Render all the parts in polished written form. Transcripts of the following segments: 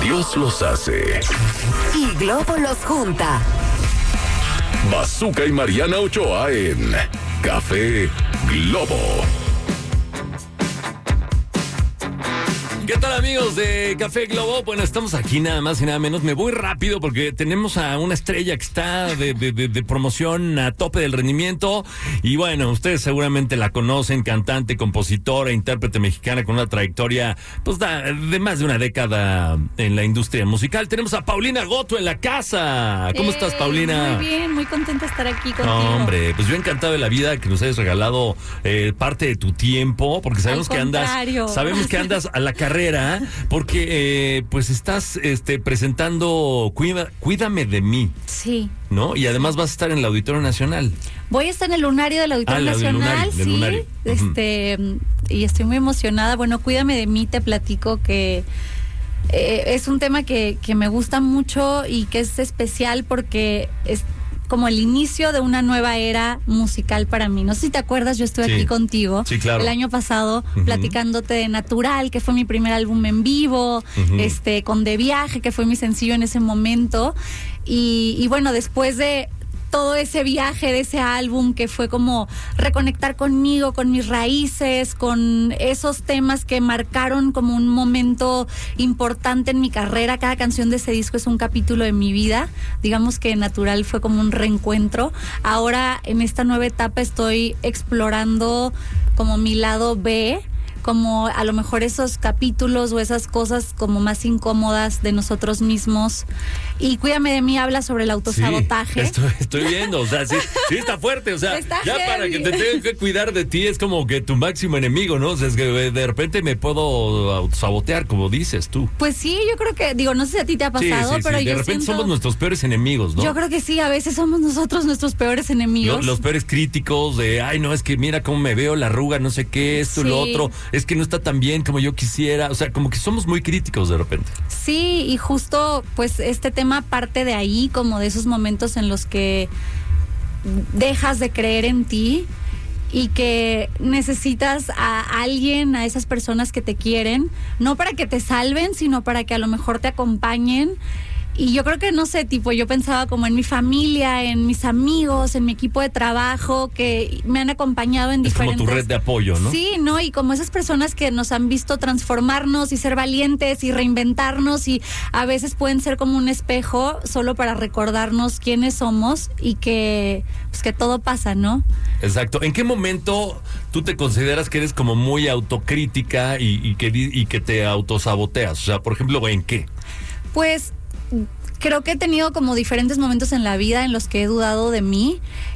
Dios los hace y Globo los junta. Bazooka y Mariana Ochoa en Café Globo. ¿Qué tal, amigos de Café Globo? Bueno, estamos aquí nada más y nada menos. Me voy rápido porque tenemos a una estrella que está de promoción a tope del rendimiento. Y bueno, ustedes seguramente la conocen, cantante, compositora, intérprete mexicana con una trayectoria pues de más de una década en la industria musical. Tenemos a Paulina Goto en la casa. ¿Cómo estás, Paulina? Muy bien, muy contenta de estar aquí contigo. No, hombre, pues yo encantado de la vida que nos hayas regalado parte de tu tiempo, porque sabemos que andas a la carrera, porque pues estás presentando Cuídame de mí. Sí. ¿No? Y además vas a estar en el Auditorio Nacional. Voy a estar en el Lunario del Auditorio Nacional, del Lunario. Y estoy muy emocionada. Bueno, Cuídame de mí, te platico que es un tema que me gusta mucho y que es especial porque es como el inicio de una nueva era musical para mí. No sé si te acuerdas, yo estuve aquí contigo el año pasado platicándote de Natural, que fue mi primer álbum en vivo, con De Viaje, que fue mi sencillo en ese momento. Y bueno, después de todo ese viaje de ese álbum que fue como reconectar conmigo, con mis raíces, con esos temas que marcaron como un momento importante en mi carrera. Cada canción de ese disco es un capítulo de mi vida. Digamos que Natural fue como un reencuentro. Ahora en esta nueva etapa estoy explorando como mi lado B, como a lo mejor esos capítulos o esas cosas como más incómodas de nosotros mismos. Y Cuídame de mí habla sobre el autosabotaje. Sí, estoy viendo, o sea, sí está fuerte, o sea, está ya heavy. Para que te tenga que cuidar de ti es como que tu máximo enemigo, ¿no? O sea, es que de repente me puedo autosabotear, como dices tú. Pues sí, yo creo que, no sé si a ti te ha pasado, pero de yo repente siento... somos nuestros peores enemigos, ¿no? Yo creo que sí, a veces somos nosotros nuestros peores enemigos. Los peores críticos de, ay, no, es que mira cómo me veo, la arruga, no sé qué, esto y lo otro, es que no está tan bien como yo quisiera, o sea, como que somos muy críticos de repente. Sí, y justo, pues, este tema parte de ahí, como de esos momentos en los que dejas de creer en ti y que necesitas a alguien, a esas personas que te quieren, no para que te salven, sino para que a lo mejor te acompañen. Y yo creo que, no sé, yo pensaba como en mi familia, en mis amigos, en mi equipo de trabajo, que me han acompañado en diferentes... Es como tu red de apoyo, ¿no? Sí, ¿no? Y como esas personas que nos han visto transformarnos y ser valientes y reinventarnos, y a veces pueden ser como un espejo solo para recordarnos quiénes somos y que, pues, que todo pasa, ¿no? Exacto. ¿En qué momento tú te consideras que eres como muy autocrítica y que te autosaboteas? O sea, por ejemplo, ¿en qué? Pues... creo que he tenido como diferentes momentos en la vida en los que he dudado de mí,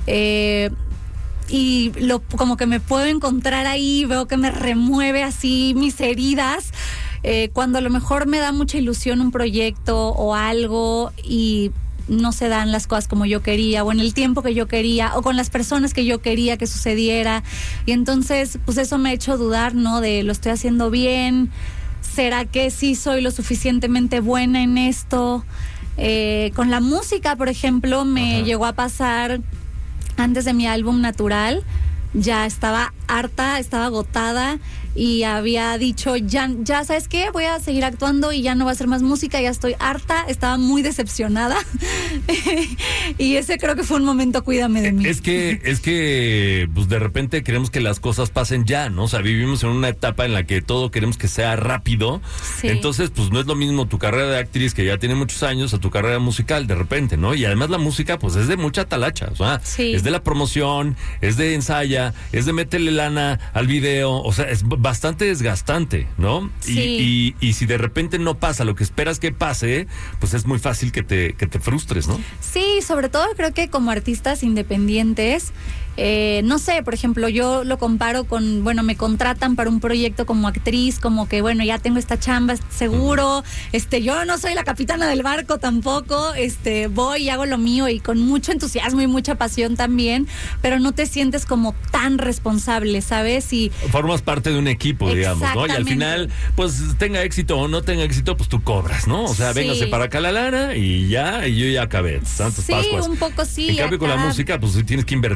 y como que me puedo encontrar ahí, veo que me remueve así mis heridas, cuando a lo mejor me da mucha ilusión un proyecto o algo y no se dan las cosas como yo quería, o en el tiempo que yo quería, o con las personas que yo quería que sucediera, y entonces pues eso me ha hecho dudar, ¿no? De lo estoy haciendo bien, ¿será que sí soy lo suficientemente buena en esto? Con la música, por ejemplo, me llegó a pasar antes de mi álbum Natural. Ya estaba harta, estaba agotada y había dicho, ya ¿sabes qué? Voy a seguir actuando y ya no va a ser más música, ya estoy harta, estaba muy decepcionada. Y ese creo que fue un momento, Cuídame de mí. Es que pues de repente queremos que las cosas pasen ya, ¿no? O sea, vivimos en una etapa en la que todo queremos que sea rápido. Sí. Entonces, pues no es lo mismo tu carrera de actriz, que ya tiene muchos años, a tu carrera musical de repente, ¿no? Y además la música, pues es de mucha talacha, o sea, es de la promoción, es de ensaya, es de meterle lana al video, o sea, es bastante desgastante, ¿no? Sí. Y si de repente no pasa lo que esperas que pase, pues es muy fácil que te frustres, ¿no? Sí, sobre todo creo que como artistas independientes, no sé, por ejemplo, yo lo comparo con, bueno, me contratan para un proyecto como actriz, como que, bueno, ya tengo esta chamba, seguro, yo no soy la capitana del barco tampoco, voy y hago lo mío y con mucho entusiasmo y mucha pasión también, pero no te sientes como tan responsable, ¿sabes? Y formas parte de un equipo, digamos, ¿no? Y al final, pues tenga éxito o no tenga éxito, pues tú cobras, ¿no? O sea, véngase para acá la lana y yo ya acabé. Tantos sí, Pascuas. Un poco sí. En cambio, con la música, pues tienes que invertirle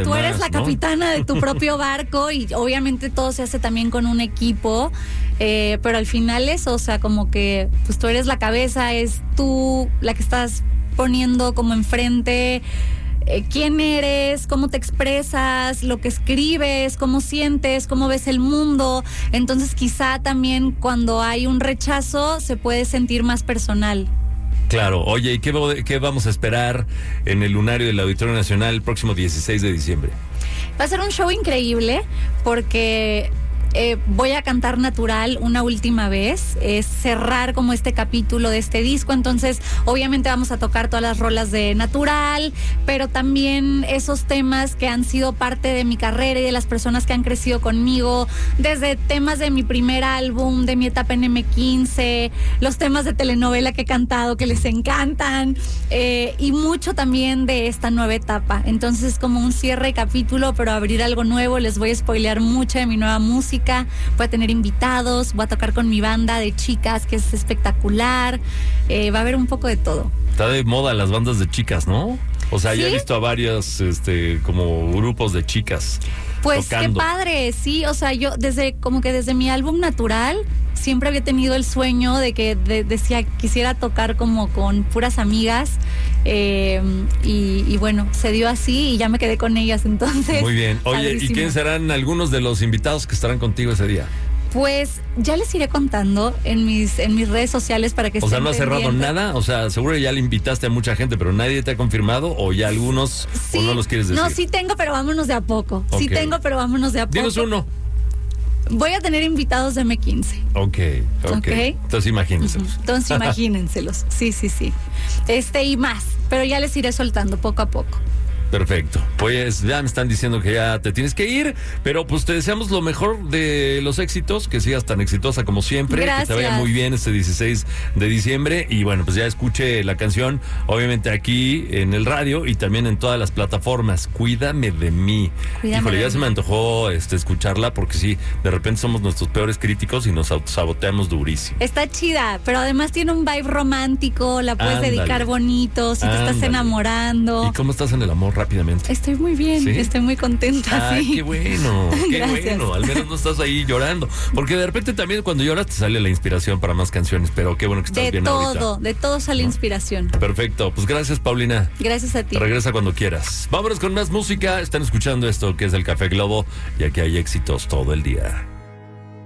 además, tú eres la ¿no? capitana de tu propio barco y obviamente todo se hace también con un equipo, pero al final eso, o sea, como que pues tú eres la cabeza, es tú la que estás poniendo como enfrente quién eres, cómo te expresas, lo que escribes, cómo sientes, cómo ves el mundo. Entonces quizá también cuando hay un rechazo se puede sentir más personal. Claro. Oye, ¿y qué vamos a esperar en el Lunario del Auditorio Nacional el próximo 16 de diciembre? Va a ser un show increíble porque voy a cantar Natural una última vez, es cerrar como este capítulo de este disco, entonces obviamente vamos a tocar todas las rolas de Natural, pero también esos temas que han sido parte de mi carrera y de las personas que han crecido conmigo, desde temas de mi primer álbum, de mi etapa en M15, los temas de telenovela que he cantado que les encantan, y mucho también de esta nueva etapa. Entonces como un cierre de capítulo, pero abrir algo nuevo. Les voy a spoilear mucho de mi nueva música. Voy a tener invitados, voy a tocar con mi banda de chicas que es espectacular, va a haber un poco de todo. Está de moda las bandas de chicas, ¿no? O sea, ¿Sí? ya he visto a varios como grupos de chicas pues tocando. Qué padre, sí, o sea, yo desde mi álbum Natural siempre había tenido el sueño de que decía quisiera tocar como con puras amigas, y bueno, se dio así y ya me quedé con ellas, entonces. Muy bien. Oye, padrísimo. ¿Y quiénes serán algunos de los invitados que estarán contigo ese día? Pues ya les iré contando en mis redes sociales para que O sea, estén ¿no has cerrado pendientes. nada? O sea, seguro ya le invitaste a mucha gente, pero nadie te ha confirmado, o ya algunos, Sí, o no los quieres decir. no, sí tengo, pero vámonos de a poco. Sí Ok. tengo, pero vámonos de a poco. Dinos uno. Voy a tener invitados de M15. Ok. Entonces imagínenselos. Entonces imagínenselos. Sí. Y más. Pero ya les iré soltando poco a poco. Perfecto. Pues ya me están diciendo que ya te tienes que ir, pero pues te deseamos lo mejor de los éxitos, que sigas tan exitosa como siempre, Gracias. que te vaya muy bien este 16 de diciembre y bueno, pues ya escuche la canción, obviamente aquí en el radio y también en todas las plataformas. Cuídame de mí. Cuídame Híjole, de ya se mí. me antojó escucharla porque sí, de repente somos nuestros peores críticos y nos autosaboteamos durísimo. Está chida, pero además tiene un vibe romántico, la puedes Ándale. dedicar bonito, si te estás Ándale. enamorando. ¿Y cómo estás en el amor rápidamente? Estoy muy bien, ¿Sí? estoy muy contenta, Ay, sí. qué bueno, qué Gracias. bueno. Al menos no estás ahí llorando. Porque de repente también cuando lloras te sale la inspiración para más canciones. Pero qué bueno que estás bien ahorita. De todo sale inspiración. Perfecto. Pues gracias, Paulina. Gracias a ti. Regresa cuando quieras. Vámonos con más música. Están escuchando esto que es el Café Globo y aquí hay éxitos todo el día.